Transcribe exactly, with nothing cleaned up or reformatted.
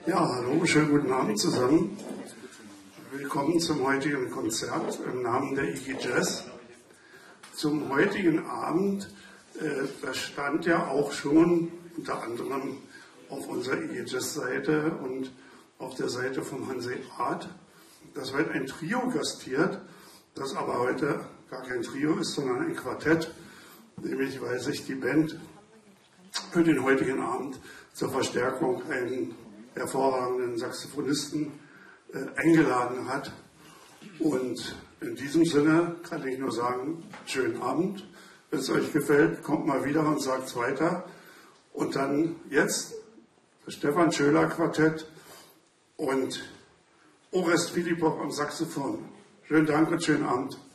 Ja, hallo, schönen guten Abend zusammen. Willkommen zum heutigen Konzert im Namen der I G Jazz. Zum heutigen Abend, äh, das stand ja auch schon unter anderem auf unserer I G Jazz-Seite und auf der Seite vom Hanseat Art, dass heute ein Trio gastiert, das aber heute gar kein Trio ist, sondern ein Quartett, nämlich weil sich die Band für den heutigen Abend zur Verstärkung einen hervorragenden Saxophonisten äh, eingeladen hat. Und in diesem Sinne kann ich nur sagen, schönen Abend. Wenn es euch gefällt, kommt mal wieder und sagt es weiter. Und dann jetzt das Stefan Schöler Quartett und Orest Filipov am Saxophon. Schönen Dank und schönen Abend.